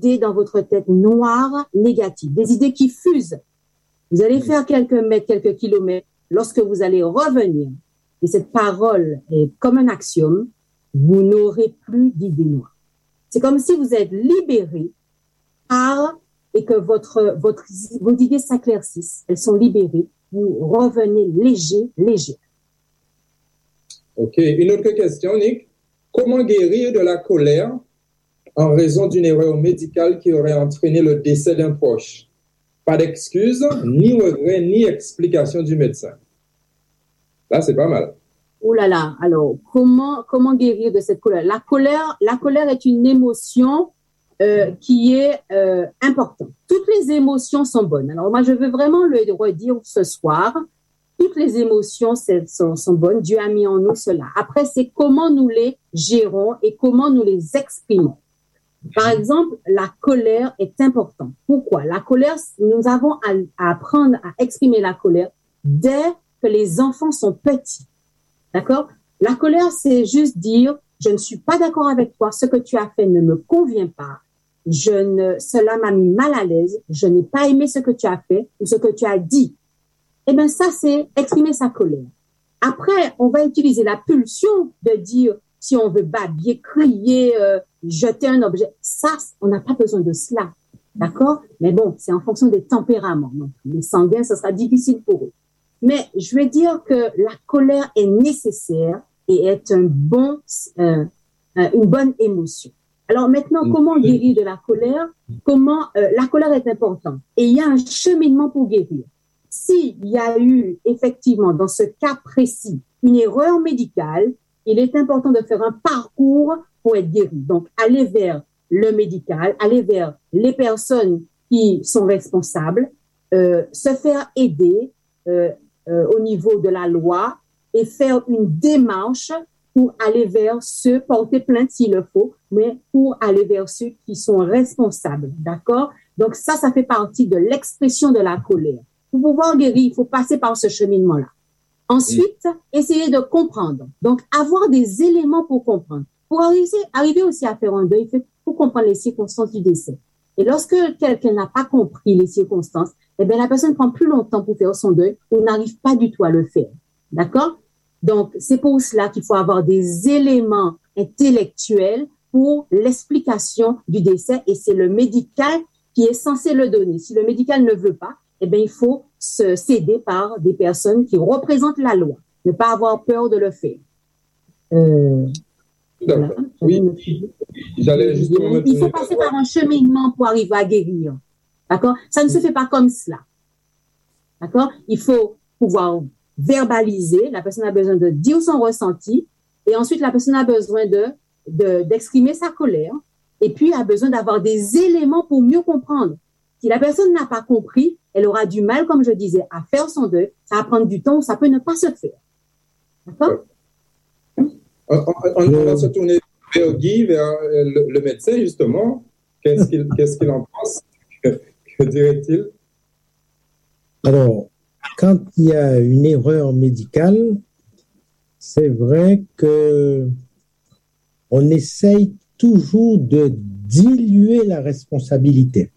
idées dans votre tête noires, négatives, des idées qui fusent. Vous allez faire quelques mètres, quelques kilomètres. Lorsque vous allez revenir, et cette parole est comme un axiome, vous n'aurez plus d'idées noires. C'est comme si vous êtes libéré et que vos idées s'éclaircissent. Elles sont libérées. Vous revenez léger. OK. Une autre question, Nick. Comment guérir de la colère en raison d'une erreur médicale qui aurait entraîné le décès d'un proche? Pas d'excuse, ni regret, ni explication du médecin. Là, c'est pas mal. Oh là là. Alors, comment guérir de cette colère? La colère est une émotion qui est importante. Toutes les émotions sont bonnes. Alors, moi, je veux vraiment le redire ce soir. Toutes les émotions sont bonnes. Dieu a mis en nous cela. Après, c'est comment nous les gérons et comment nous les exprimons. Par exemple, la colère est importante. Pourquoi? La colère, nous avons à apprendre à exprimer la colère dès que les enfants sont petits. D'accord? La colère, c'est juste dire, je ne suis pas d'accord avec toi, ce que tu as fait ne me convient pas, cela m'a mis mal à l'aise, je n'ai pas aimé ce que tu as fait ou ce que tu as dit. Eh bien, ça, c'est exprimer sa colère. Après, on va utiliser la pulsion de dire, si on veut babiller, crier, jeter un objet. Ça, on n'a pas besoin de cela. D'accord? Mais bon, c'est en fonction des tempéraments. Donc, les sanguins, ce sera difficile pour eux. Mais je vais dire que la colère est nécessaire et est une bonne émotion. Alors maintenant, comment guérir de la colère? La colère est importante et il y a un cheminement pour guérir. S'il y a eu effectivement dans ce cas précis une erreur médicale, il est important de faire un parcours pour être guéri. Donc aller vers le médical, aller vers les personnes qui sont responsables, se faire aider au niveau de la loi et faire une démarche pour aller vers ceux, porter plainte s'il le faut, mais pour aller vers ceux qui sont responsables, d'accord? Donc ça fait partie de l'expression de la colère. Pour pouvoir guérir, il faut passer par ce cheminement-là. Ensuite, essayer de comprendre. Donc, avoir des éléments pour comprendre. Pour arriver aussi à faire un deuil, il faut comprendre les circonstances du décès. Et lorsque quelqu'un n'a pas compris les circonstances, eh bien, la personne prend plus longtemps pour faire son deuil ou n'arrive pas du tout à le faire. D'accord? Donc, c'est pour cela qu'il faut avoir des éléments intellectuels pour l'explication du décès et c'est le médical qui est censé le donner. Si le médical ne veut pas, eh bien, il faut se céder par des personnes qui représentent la loi. Ne pas avoir peur de le faire. Voilà. Oui, j'allais justement il faut passer par un cheminement pour arriver à guérir. D'accord? Ça ne se fait pas comme cela. D'accord? Il faut pouvoir verbaliser. La personne a besoin de dire son ressenti. Et ensuite, la personne a besoin d'exprimer sa colère. Et puis, a besoin d'avoir des éléments pour mieux comprendre. Si la personne n'a pas compris, elle aura du mal, comme je disais, à faire son deuil. Ça va prendre du temps ou ça peut ne pas se faire. D'accord? On va se tourner vers Guy, vers le médecin, justement. Qu'est-ce qu'il en pense? Que dirait-il? Alors, quand il y a une erreur médicale, c'est vrai que on essaye toujours de diluer la responsabilité.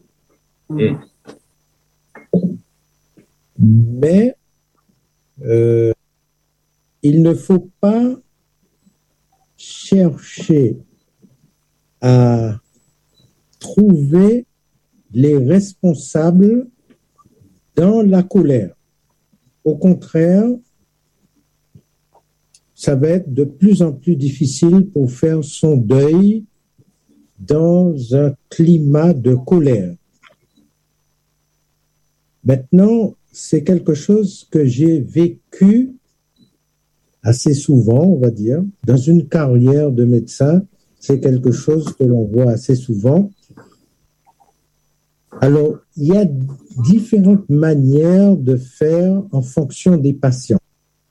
Mais il ne faut pas chercher à trouver les responsables dans la colère. Au contraire, ça va être de plus en plus difficile pour faire son deuil dans un climat de colère. Maintenant, c'est quelque chose que j'ai vécu assez souvent, on va dire. Dans une carrière de médecin, c'est quelque chose que l'on voit assez souvent. Alors, il y a différentes manières de faire en fonction des patients.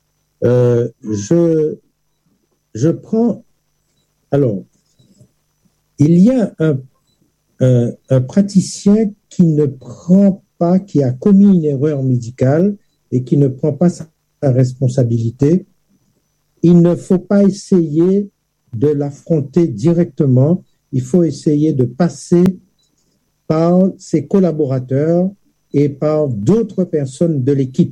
Je prends... Alors, il y a un praticien qui a commis une erreur médicale et qui ne prend pas sa responsabilité. Il ne faut pas essayer de l'affronter directement. Il faut essayer de passer par ses collaborateurs et par d'autres personnes de l'équipe.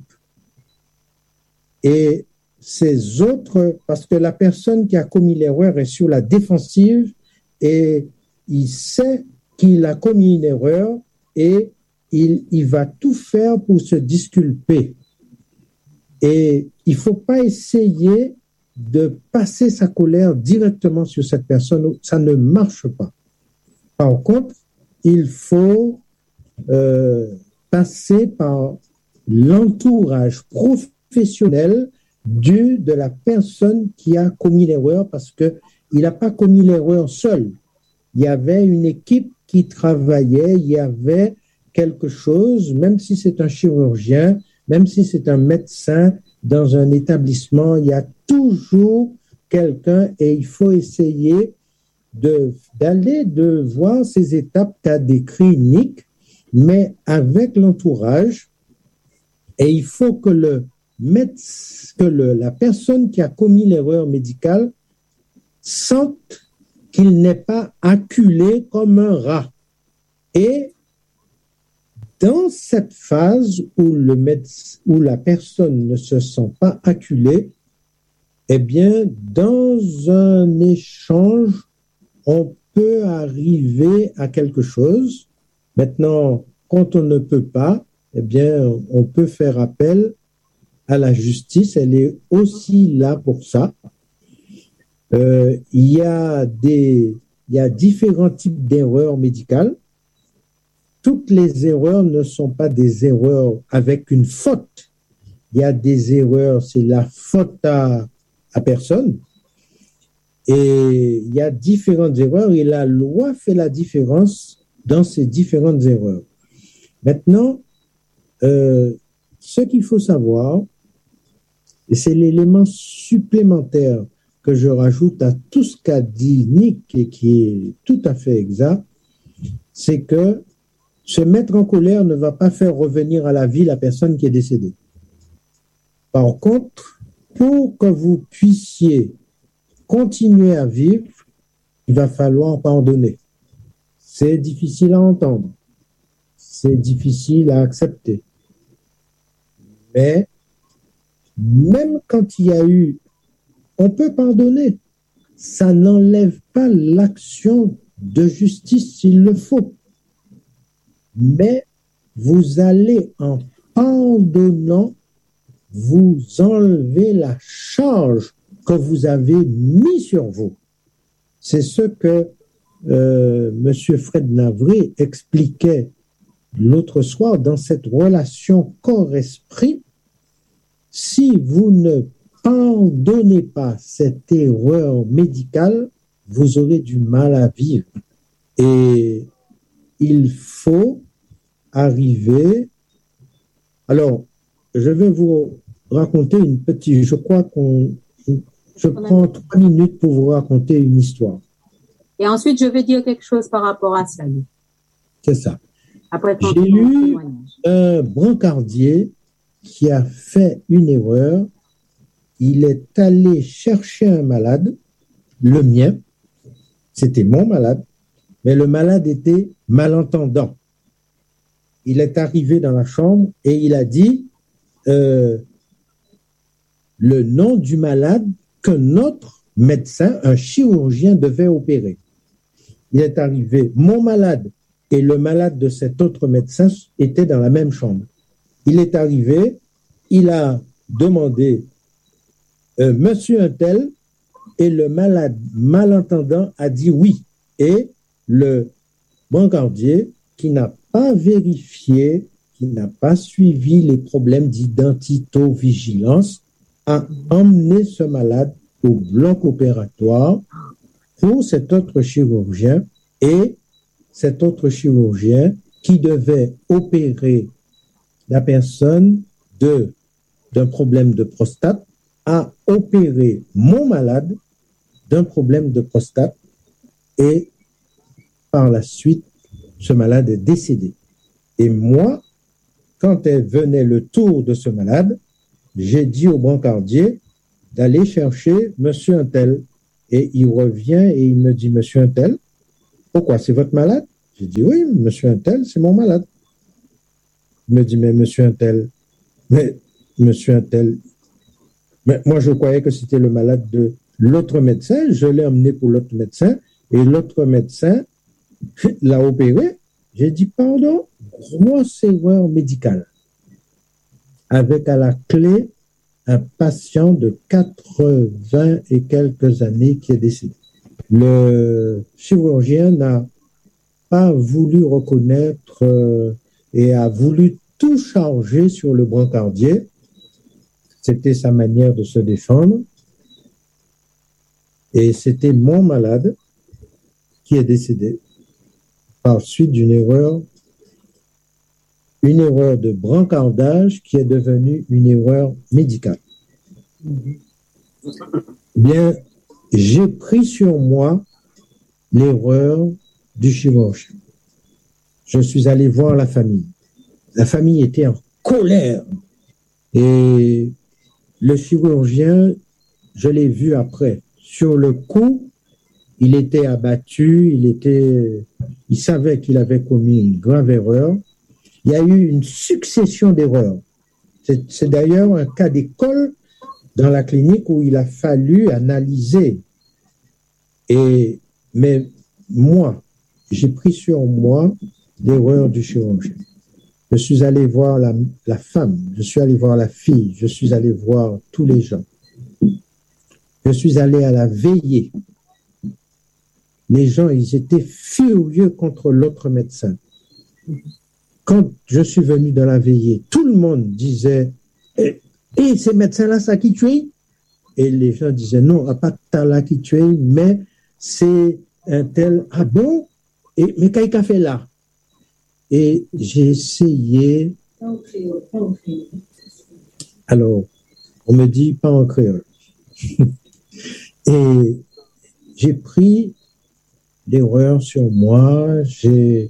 Et ces autres, parce que la personne qui a commis l'erreur est sur la défensive et il sait qu'il a commis une erreur et il va tout faire pour se disculper. Et il ne faut pas essayer de passer sa colère directement sur cette personne. Ça ne marche pas. Par contre, il faut passer par l'entourage professionnel de la personne qui a commis l'erreur, parce qu'il n'a pas commis l'erreur seul. Il y avait une équipe qui travaillait, il y avait quelque chose, même si c'est un chirurgien, même si c'est un médecin dans un établissement, il y a toujours quelqu'un et il faut essayer de voir ces étapes qu'a décrit Nick, mais avec l'entourage. Et il faut que la personne qui a commis l'erreur médicale sente qu'il n'est pas acculé comme un rat. Et dans cette phase où la personne ne se sent pas acculée, eh bien, dans un échange, on peut arriver à quelque chose. Maintenant, quand on ne peut pas, eh bien, on peut faire appel à la justice. Elle est aussi là pour ça. Il y a différents types d'erreurs médicales. Toutes les erreurs ne sont pas des erreurs avec une faute. Il y a des erreurs, c'est la faute à personne. Et il y a différentes erreurs et la loi fait la différence dans ces différentes erreurs. Maintenant, ce qu'il faut savoir, et c'est l'élément supplémentaire que je rajoute à tout ce qu'a dit Nick et qui est tout à fait exact, c'est que se mettre en colère ne va pas faire revenir à la vie la personne qui est décédée. Par contre, pour que vous puissiez continuer à vivre, il va falloir pardonner. C'est difficile à entendre. C'est difficile à accepter. Mais même quand il y a eu, on peut pardonner. Ça n'enlève pas l'action de justice s'il le faut. Mais vous allez, en pardonnant, vous enlever la charge que vous avez mis sur vous. C'est ce que M. Fred Navré expliquait l'autre soir dans cette relation corps-esprit. Si vous ne pardonnez pas cette erreur médicale, vous aurez du mal à vivre. Et il faut arriver. Alors, je vais vous raconter une petite. Je crois je prends 3 minutes pour vous raconter une histoire. Et ensuite, je vais dire quelque chose par rapport à ça. C'est ça. Après, j'ai eu un brancardier qui a fait une erreur. Il est allé chercher un malade, le mien. C'était mon malade, mais le malade était malentendant. Il est arrivé dans la chambre et il a dit le nom du malade que notre médecin, un chirurgien, devait opérer. Il est arrivé, mon malade et le malade de cet autre médecin étaient dans la même chambre. Il est arrivé, il a demandé monsieur un tel, et le malade malentendant a dit oui. Et le brancardier, qui n'a pas vérifié, qui n'a pas suivi les problèmes d'identitovigilance, a emmené ce malade au bloc opératoire pour cet autre chirurgien, et cet autre chirurgien qui devait opérer la personne d'un problème de prostate a opéré mon malade d'un problème de prostate, et par la suite, ce malade est décédé. Et moi, quand venait le tour de ce malade, j'ai dit au brancardier d'aller chercher monsieur un tel. Et il revient et il me dit, monsieur un tel, pourquoi, c'est votre malade? J'ai dit, oui, monsieur Untel, c'est mon malade. Il me dit, mais monsieur Untel, mais moi je croyais que c'était le malade de l'autre médecin. Je l'ai emmené pour l'autre médecin et l'autre médecin l'a opéré. J'ai dit, pardon, grosse erreur médicale. Avec à la clé un patient de 80 et quelques années qui est décédé. Le chirurgien n'a pas voulu reconnaître et a voulu tout charger sur le brancardier. C'était sa manière de se défendre. Et c'était mon malade qui est décédé par suite d'une erreur de brancardage qui est devenue une erreur médicale. Bien, j'ai pris sur moi l'erreur du chirurgien. Je suis allé voir la famille. La famille était en colère. Et le chirurgien, je l'ai vu après. Sur le coup, il était abattu, il savait qu'il avait commis une grave erreur. Il y a eu une succession d'erreurs. C'est d'ailleurs un cas d'école dans la clinique où il a fallu analyser. Mais moi, j'ai pris sur moi l'erreur du chirurgien. Je suis allé voir la femme, je suis allé voir la fille, je suis allé voir tous les gens. Je suis allé à la veillée. Les gens, ils étaient furieux contre l'autre médecin. Quand je suis venu dans la veillée, tout le monde disait et ces médecins-là, ça qui tue? Et les gens disaient non, pas là qui tue, mais c'est un tel. Ah bon? Mais qu'est-ce qu'il a fait là? Et j'ai essayé. Alors, on me dit pas en créole. Et j'ai pris l'erreur sur moi, j'ai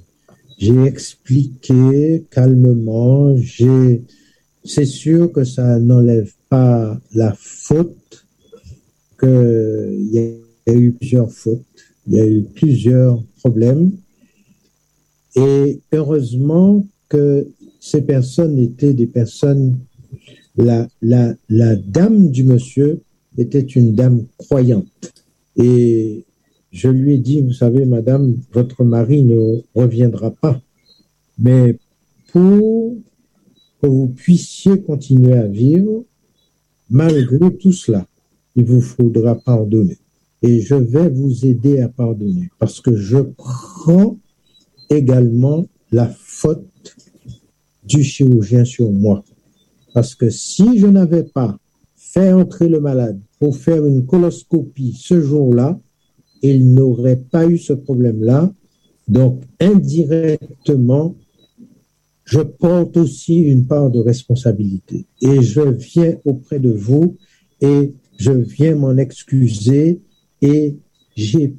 expliqué calmement, c'est sûr que ça n'enlève pas la faute, qu'il y a eu plusieurs fautes, il y a eu plusieurs problèmes, et heureusement que ces personnes étaient des personnes, la dame du monsieur était une dame croyante, et je lui ai dit, vous savez, madame, votre mari ne reviendra pas, mais pour que vous puissiez continuer à vivre, malgré tout cela, il vous faudra pardonner. Et je vais vous aider à pardonner, parce que je prends également la faute du chirurgien sur moi. Parce que si je n'avais pas fait entrer le malade pour faire une coloscopie ce jour-là, il n'aurait pas eu ce problème-là. Donc, indirectement, je porte aussi une part de responsabilité. Et je viens auprès de vous et je viens m'en excuser et j'ai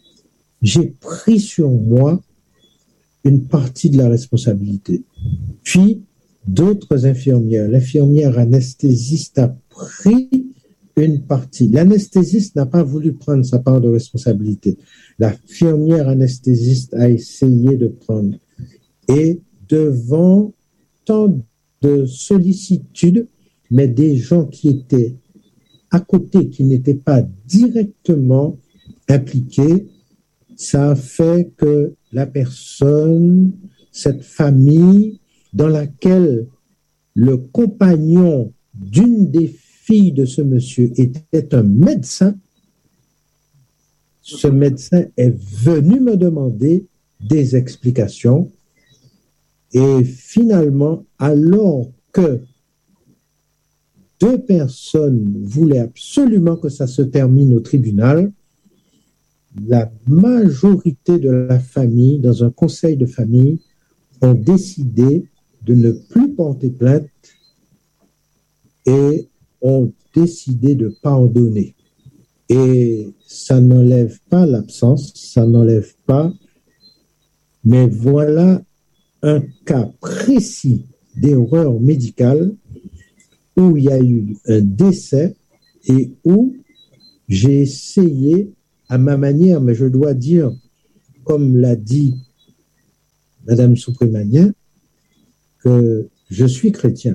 pris sur moi une partie de la responsabilité. Puis, d'autres infirmières, l'infirmière anesthésiste a pris une partie. L'anesthésiste n'a pas voulu prendre sa part de responsabilité. L'infirmière anesthésiste a essayé de prendre. Et devant tant de sollicitude, mais des gens qui étaient à côté, qui n'étaient pas directement impliqués, ça a fait que la personne, cette famille dans laquelle le compagnon d'une des filles de ce monsieur était un médecin, ce médecin est venu me demander des explications et finalement, alors que deux personnes voulaient absolument que ça se termine au tribunal, la majorité de la famille, dans un conseil de famille, ont décidé de ne plus porter plainte et ont décidé de pardonner. Et ça n'enlève pas l'absence, ça n'enlève pas, mais voilà un cas précis d'erreur médicale où il y a eu un décès et où j'ai essayé à ma manière, mais je dois dire, comme l'a dit Madame Souprimania, que je suis chrétien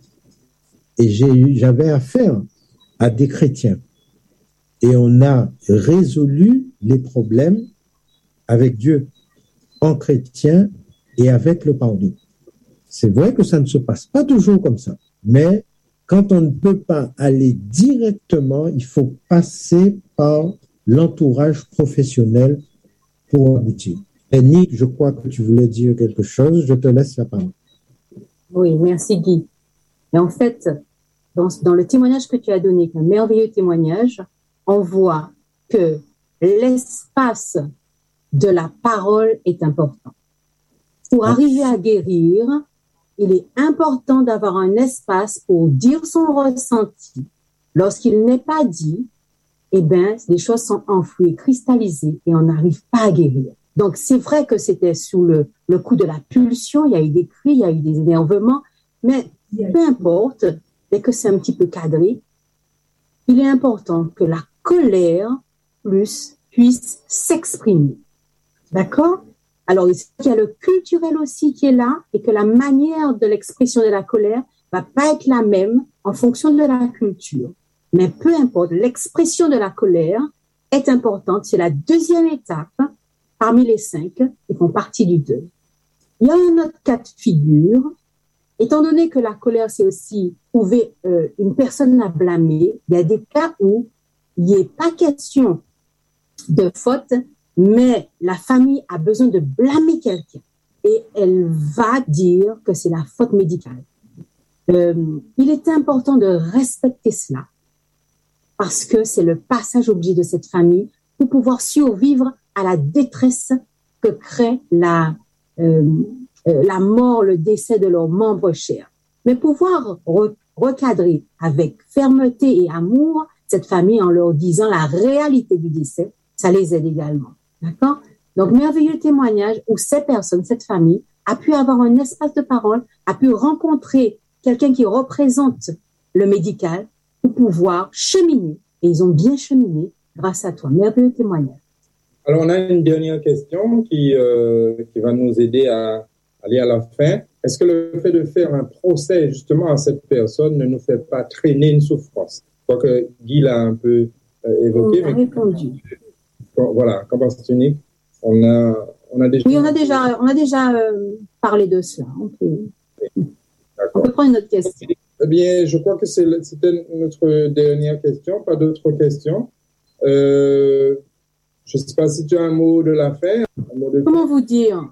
et j'avais affaire à des chrétiens et on a résolu les problèmes avec Dieu en chrétien et avec le pardon. C'est vrai que ça ne se passe pas toujours comme ça, mais quand on ne peut pas aller directement, il faut passer par l'entourage professionnel pour aboutir. Et Nick, je crois que tu voulais dire quelque chose, je te laisse la parole. Oui, merci Guy. Et en fait, dans le témoignage que tu as donné, un merveilleux témoignage, on voit que l'espace de la parole est important. Pour arriver à guérir, il est important d'avoir un espace pour dire son ressenti. Lorsqu'il n'est pas dit, eh bien, les choses sont enfouies, cristallisées et on n'arrive pas à guérir. Donc, c'est vrai que c'était sous le coup de la pulsion, il y a eu des cris, il y a eu des énervements, mais peu importe, dès que c'est un petit peu cadré, il est important que la colère puisse s'exprimer. D'accord? Alors, il y a le culturel aussi qui est là et que la manière de l'expression de la colère va pas être la même en fonction de la culture. Mais peu importe, l'expression de la colère est importante. C'est la deuxième étape parmi les 5 qui font partie du deuil. Il y a un autre cas de figure. Étant donné que la colère, c'est aussi trouver une personne à blâmer, il y a des cas où il n'y a pas question de faute, mais la famille a besoin de blâmer quelqu'un et elle va dire que c'est la faute médicale. Il est important de respecter cela parce que c'est le passage obligé de cette famille pour pouvoir survivre à la détresse que crée la mort, le décès de leurs membres chers. Mais pouvoir recadrer avec fermeté et amour cette famille en leur disant la réalité du décès, ça les aide également. D'accord? Donc, merveilleux témoignage où cette famille, a pu avoir un espace de parole, a pu rencontrer quelqu'un qui représente le médical pour pouvoir cheminer. Et ils ont bien cheminé grâce à toi. Merveilleux témoignage. Alors, on a une dernière question qui va nous aider à aller à la fin. Est-ce que le fait de faire un procès justement à cette personne ne nous fait pas traîner une souffrance? Je crois que Guy l'a un peu évoqué. On a répondu. Voilà, qu'en penses-tu, Nick? On a déjà... Oui, on a déjà parlé de cela. On peut prendre une autre question. Eh bien, je crois que c'était notre dernière question. Pas d'autres questions. Je ne sais pas si tu as un mot de la fin. Comment vous dire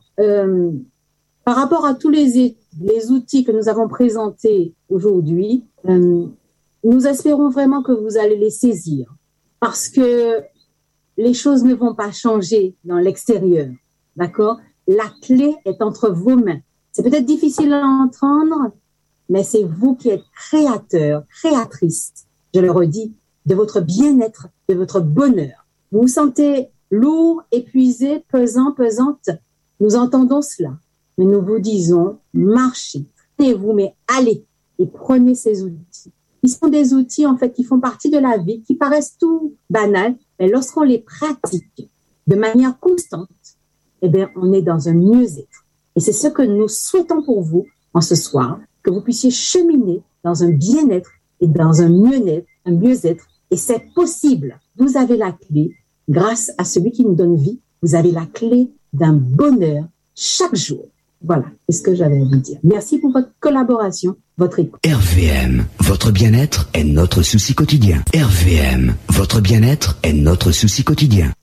par rapport à tous les outils que nous avons présentés aujourd'hui, nous espérons vraiment que vous allez les saisir parce que les choses ne vont pas changer dans l'extérieur, d'accord? La clé est entre vos mains. C'est peut-être difficile à entendre, mais c'est vous qui êtes créateur, créatrice, je le redis, de votre bien-être, de votre bonheur. Vous vous sentez lourd, épuisé, pesante. Nous entendons cela, mais nous vous disons, marchez, traitez-vous, mais allez et prenez ces outils. Ils sont des outils, en fait, qui font partie de la vie, qui paraissent tout banals, mais lorsqu'on les pratique de manière constante, eh bien, on est dans un mieux-être. Et c'est ce que nous souhaitons pour vous en ce soir, que vous puissiez cheminer dans un bien-être et dans un mieux-être. Et c'est possible. Vous avez la clé, grâce à celui qui nous donne vie, vous avez la clé d'un bonheur chaque jour. Voilà, c'est ce que j'avais à vous dire. Merci pour votre collaboration, votre écoute. RVM, votre bien-être est notre souci quotidien. RVM, votre bien-être est notre souci quotidien.